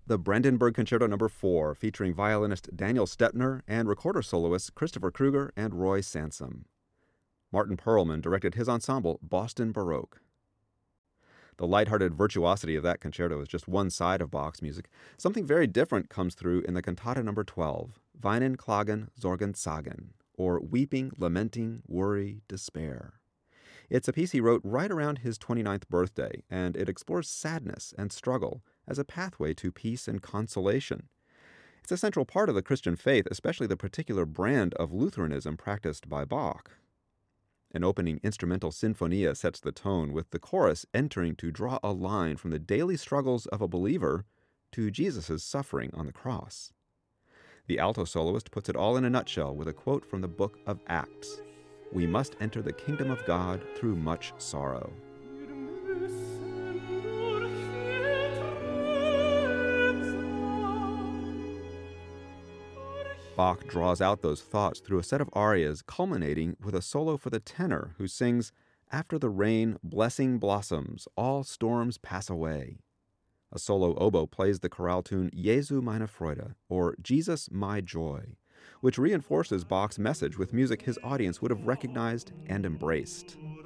The Brandenburg Concerto No. 4, featuring violinist Daniel Stepner and recorder soloists Christopher Kruger and Roy Sansom. Martin Perlman directed his ensemble, Boston Baroque. The lighthearted virtuosity of that concerto is just one side of Bach's music. Something very different comes through in the Cantata No. 12, Weinen, Klagen, Sorgen, Zagen, or Weeping, Lamenting, Worry, Despair. It's a piece he wrote right around his 29th birthday, and it explores sadness and struggle as a pathway to peace and consolation. It's a central part of the Christian faith, especially the particular brand of Lutheranism practiced by Bach. An opening instrumental sinfonia sets the tone, with the chorus entering to draw a line from the daily struggles of a believer to Jesus' suffering on the cross. The alto soloist puts it all in a nutshell with a quote from the book of Acts: "We must enter the kingdom of God through much sorrow." Bach draws out those thoughts through a set of arias, culminating with a solo for the tenor, who sings, "After the rain, blessing blossoms, all storms pass away." A solo oboe plays the chorale tune Jesu meine Freude, or Jesus my joy, which reinforces Bach's message with music his audience would have recognized and embraced.